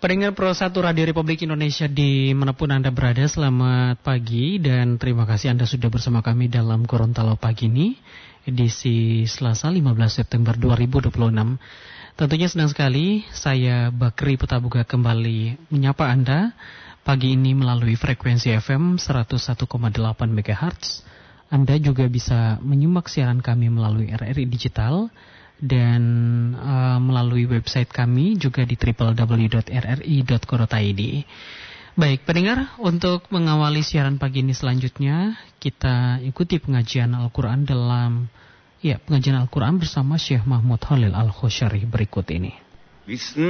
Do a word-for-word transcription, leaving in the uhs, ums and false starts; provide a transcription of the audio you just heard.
Pendengar Pro satu Radio Republik Indonesia dimanapun Anda berada, selamat pagi dan terima kasih Anda sudah bersama kami dalam Gorontalo Pagi ini, edisi Selasa lima belas September dua ribu dua puluh enam. Tentunya senang sekali saya Bakri Petabuga kembali menyapa Anda pagi ini melalui frekuensi F M seratus satu koma delapan megahertz. Anda juga bisa menyimak siaran kami melalui R R I Digital dan uh, melalui website kami juga di w w w dot r r i dot co dot i d. Baik, pendengar, untuk mengawali siaran pagi ini selanjutnya, kita ikuti pengajian Al-Quran dalam ya pengajian Al-Quran bersama Syekh Mahmud Khalil Al-Khosyari berikut ini.